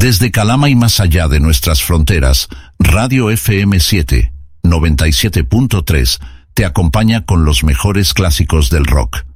Desde Calama y más allá de nuestras fronteras, Radio FM7, 97.3, te acompaña con los mejores clásicos del rock.